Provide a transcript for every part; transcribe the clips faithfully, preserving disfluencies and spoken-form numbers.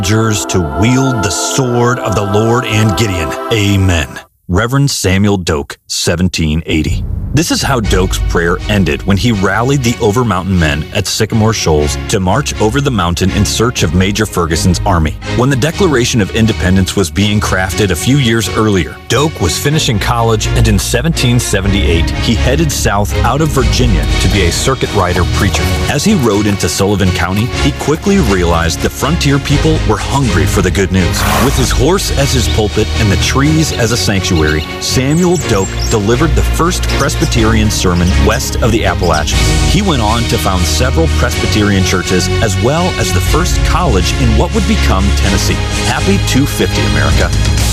To wield the sword of the Lord and Gideon. Amen. Reverend Samuel Doak, seventeen eighty. This is how Doak's prayer ended when he rallied the Over-Mountain men at Sycamore Shoals to march over the mountain in search of Major Ferguson's army. When the Declaration of Independence was being crafted a few years earlier, Doak was finishing college, and in seventeen seventy-eight, he headed south out of Virginia to be a circuit rider preacher. As he rode into Sullivan County, he quickly realized the frontier people were hungry for the good news. With his horse as his pulpit and the trees as a sanctuary, Samuel Doak delivered the first Presbyterian sermon west of the Appalachians. He went on to found several Presbyterian churches as well as the first college in what would become Tennessee. Happy two fifty, America.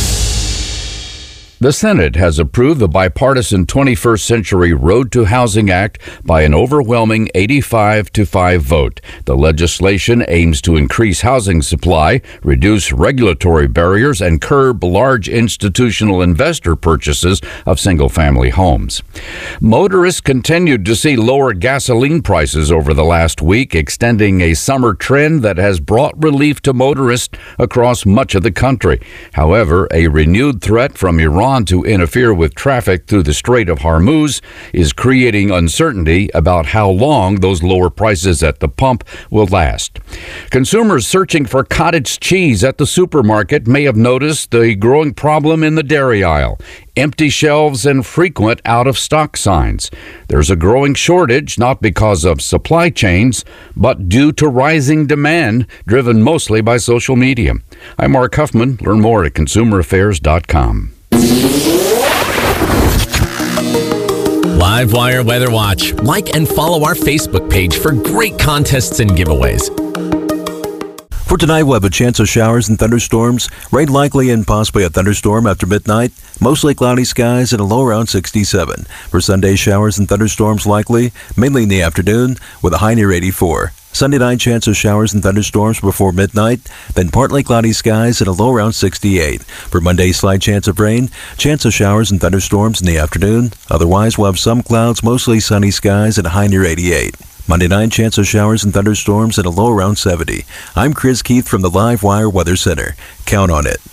The Senate has approved the bipartisan twenty-first Century Road to Housing Act by an overwhelming eighty-five to five vote. The legislation aims to increase housing supply, reduce regulatory barriers, and curb large institutional investor purchases of single-family homes. Motorists continued to see lower gasoline prices over the last week, extending a summer trend that has brought relief to motorists across much of the country. However, a renewed threat from Iran to interfere with traffic through the Strait of Hormuz is creating uncertainty about how long those lower prices at the pump will last. Consumers searching for cottage cheese at the supermarket may have noticed the growing problem in the dairy aisle: empty shelves and frequent out-of-stock signs. There's a growing shortage, not because of supply chains, but due to rising demand, driven mostly by social media. I'm Mark Huffman. Learn more at consumer affairs dot com. Livewire Weather Watch. Like and follow our Facebook page for great contests and giveaways. For tonight, we'll have a chance of showers and thunderstorms. Rain likely and possibly a thunderstorm after midnight. Mostly cloudy skies and a low around sixty-seven. For Sunday, showers and thunderstorms likely, mainly in the afternoon, with a high near eighty-four. Sunday night, chance of showers and thunderstorms before midnight, then partly cloudy skies and a low around sixty-eight. For Monday, slight chance of rain, chance of showers and thunderstorms in the afternoon. Otherwise, we'll have some clouds, mostly sunny skies and a high near eighty-eight. Monday night, chance of showers and thunderstorms and a low around seventy. I'm Chris Keith from the Live Wire Weather Center. Count on it.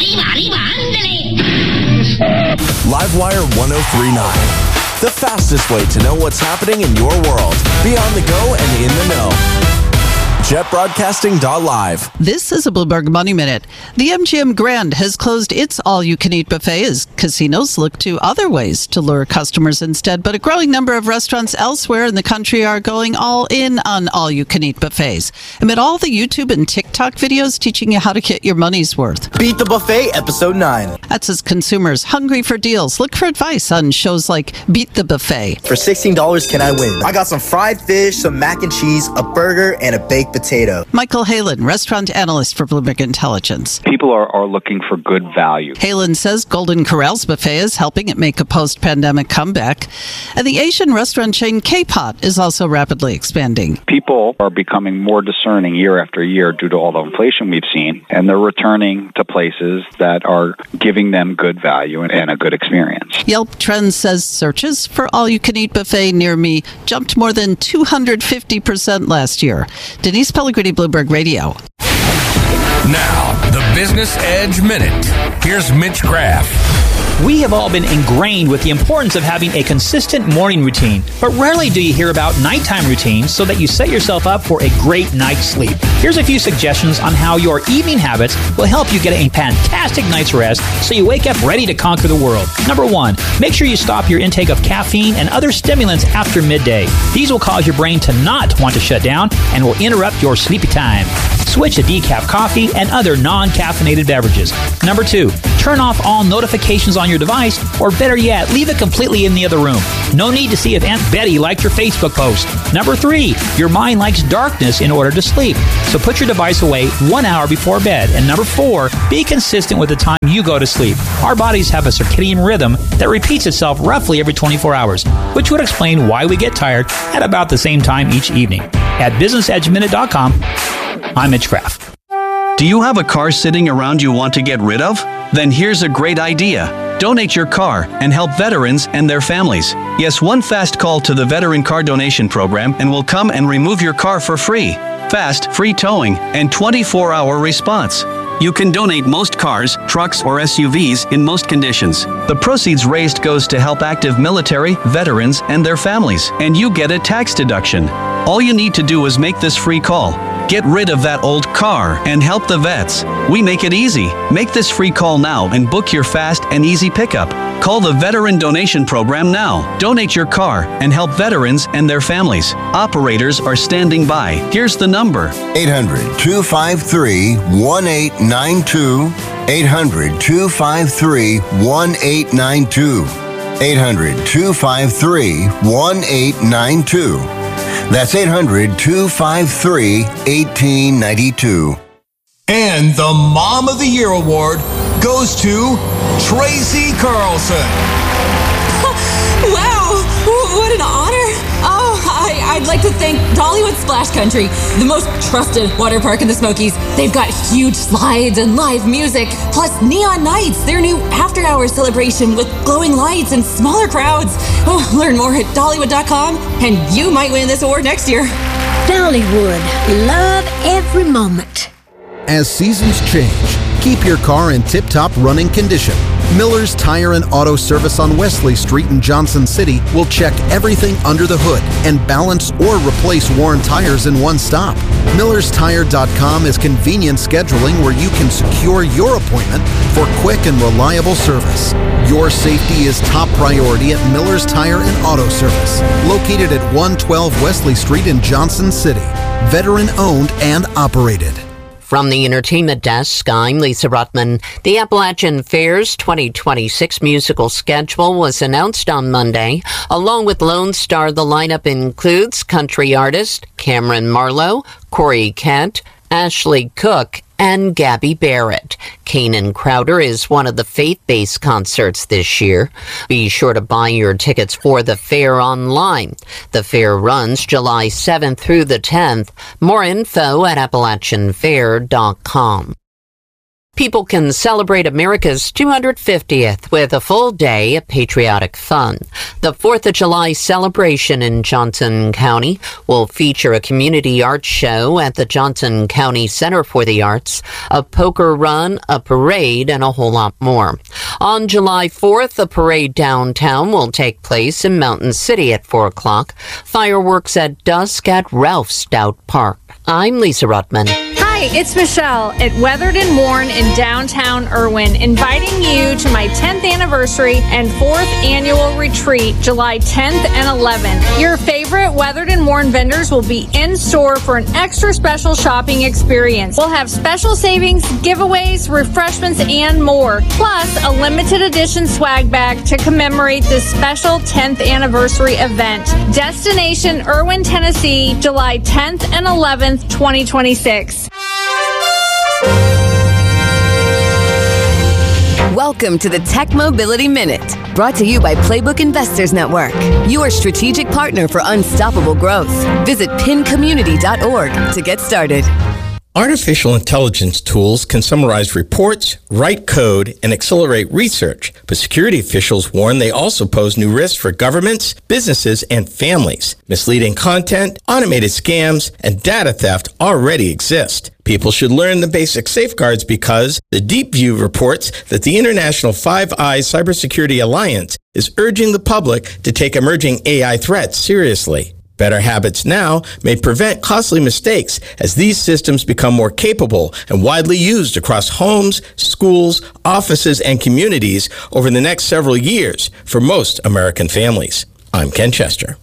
Livewire one oh three point nine. The fastest way to know what's happening in your world. Be on the go and in the know. jet broadcasting dot live. This is a Bloomberg Money Minute. The M G M Grand has closed its all-you-can-eat buffet as casinos look to other ways to lure customers instead. But a growing number of restaurants elsewhere in the country are going all in on all-you-can-eat buffets. Amid all the YouTube and TikTok videos teaching you how to get your money's worth. Beat the Buffet, Episode nine. That's as consumers hungry for deals look for advice on shows like Beat the Buffet. For sixteen dollars, can I win? I got some fried fish, some mac and cheese, a burger, and a baked potato. Michael Halen, restaurant analyst for Bloomberg Intelligence. People are, are looking for good value. Halen says Golden Corral's buffet is helping it make a post-pandemic comeback. And the Asian restaurant chain K-Pot is also rapidly expanding. People are becoming more discerning year after year due to all the inflation we've seen, and they're returning to places that are giving them good value and, and a good experience. Yelp Trends says searches for all-you-can-eat buffet near me jumped more than two hundred fifty percent last year. Denise Pellegrini, Bloomberg Radio. Now, the Business Edge Minute. Here's Mitch Graff. We have all been ingrained with the importance of having a consistent morning routine, but rarely do you hear about nighttime routines so that you set yourself up for a great night's sleep. Here's a few suggestions on how your evening habits will help you get a fantastic night's rest so you wake up ready to conquer the world. Number one, make sure you stop your intake of caffeine and other stimulants after midday. These will cause your brain to not want to shut down and will interrupt your sleepy time. Switch to decaf coffee and other non-caffeinated beverages. Number two, turn off all notifications on your device, or better yet, leave it completely in the other room. No need to see if Aunt Betty liked your Facebook post. Number three, your mind likes darkness in order to sleep, so put your device away one hour before bed. And number four, be consistent with the time you go to sleep. Our bodies have a circadian rhythm that repeats itself roughly every twenty-four hours, which would explain why we get tired at about the same time each evening. At business edge minute dot com, I'm Mitch Graff. Do you have a car sitting around you want to get rid of? Then here's a great idea. Donate your car and help veterans and their families. Yes, one fast call to the Veteran Car Donation Program and we'll come and remove your car for free. Fast, free towing, and twenty-four hour response. You can donate most cars, trucks, or S U Vs in most conditions. The proceeds raised goes to help active military, veterans, and their families, and you get a tax deduction. All you need to do is make this free call. Get rid of that old car and help the vets. We make it easy. Make this free call now and book your fast and easy pickup. Call the Veteran Donation Program now. Donate your car and help veterans and their families. Operators are standing by. Here's the number. eight hundred, two five three, one eight nine two. eight hundred, two five three, one eight nine two. eight hundred, two five three, one eight nine two. That's eight hundred, two five three, one eight nine two. And the Mom of the Year award goes to Tracy Carlson. Wow, what an honor. Oh, I, I'd like to thank Dollywood Splash Country, the most trusted water park in the Smokies. They've got huge slides and live music, plus Neon Nights, their new after-hours celebration with glowing lights and smaller crowds. Oh, learn more at Dollywood dot com, and you might win this award next year. Dollywood, love every moment. As seasons change, keep your car in tip-top running condition. Miller's Tire and Auto Service on Wesley Street in Johnson City will check everything under the hood and balance or replace worn tires in one stop. Millers Tire dot com is convenient scheduling where you can secure your appointment for quick and reliable service. Your safety is top priority at Miller's Tire and Auto Service, located at one twelve Wesley Street in Johnson City. Veteran-owned and operated. From the Entertainment Desk, I'm Lisa Ruttman. The Appalachian Fair's twenty twenty-six musical schedule was announced on Monday. Along with Lone Star, the lineup includes country artist Cameron Marlowe, Corey Kent, Ashley Cook, and Gabby Barrett. Kanan Crowder is one of the faith-based concerts this year. Be sure to buy your tickets for the fair online. The fair runs July seventh through the tenth. More info at Appalachian Fair dot com. People can celebrate America's two hundred fiftieth with a full day of patriotic fun. The fourth of July celebration in Johnson County will feature a community art show at the Johnson County Center for the Arts, a poker run, a parade, and a whole lot more. On July fourth, a parade downtown will take place in Mountain City at four o'clock. Fireworks at dusk at Ralph Stout Park. I'm Lisa Ruttman. Hi, it's Michelle at Weathered and Worn in downtown Irwin, inviting you to my tenth anniversary and fourth annual retreat, July tenth and eleventh. Your favorite Weathered and Worn vendors will be in store for an extra special shopping experience. We'll have special savings, giveaways, refreshments, and more, plus a limited edition swag bag to commemorate this special tenth anniversary event. Destination Irwin, Tennessee, July tenth and eleventh, twenty twenty-six. Welcome to the Tech Mobility Minute, brought to you by Playbook Investors Network, your strategic partner for unstoppable growth. Visit pin community dot org to get started. Artificial intelligence tools can summarize reports, write code, and accelerate research, but security officials warn they also pose new risks for governments, businesses, and families. Misleading content, automated scams, and data theft already exist. People should learn the basic safeguards because the Deep View reports that the International Five Eyes Cybersecurity Alliance is urging the public to take emerging A I threats seriously. Better habits now may prevent costly mistakes as these systems become more capable and widely used across homes, schools, offices, and communities over the next several years for most American families. I'm Ken Chester.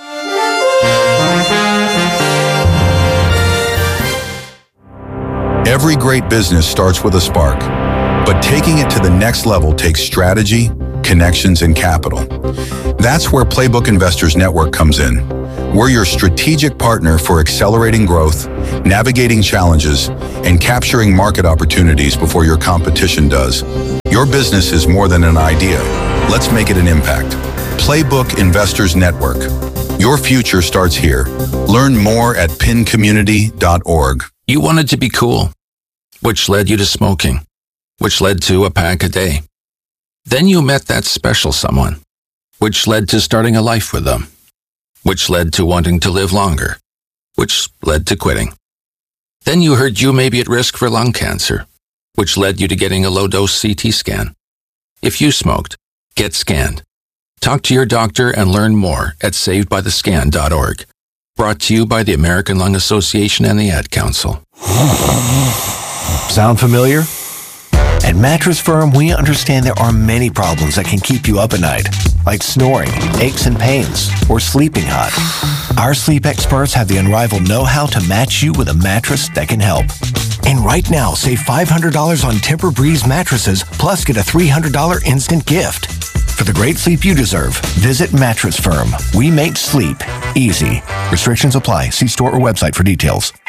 Every great business starts with a spark, but taking it to the next level takes strategy, connections, and capital. That's where Playbook Investors Network comes in. We're your strategic partner for accelerating growth, navigating challenges, and capturing market opportunities before your competition does. Your business is more than an idea. Let's make it an impact. Playbook Investors Network. Your future starts here. Learn more at pin community dot org. You wanted to be cool, which led you to smoking, which led to a pack a day. Then you met that special someone, which led to starting a life with them, which led to wanting to live longer, which led to quitting. Then you heard you may be at risk for lung cancer, which led you to getting a low-dose C T scan. If you smoked, get scanned. Talk to your doctor and learn more at saved by the scan dot org. Brought to you by the American Lung Association and the Ad Council. Sound familiar? At Mattress Firm, we understand there are many problems that can keep you up at night, like snoring, aches and pains, or sleeping hot. Our sleep experts have the unrivaled know-how to match you with a mattress that can help. And right now, save five hundred dollars on Tempur-Breeze mattresses, plus get a three hundred dollars instant gift. For the great sleep you deserve, visit Mattress Firm. We make sleep easy. Restrictions apply. See store or website for details.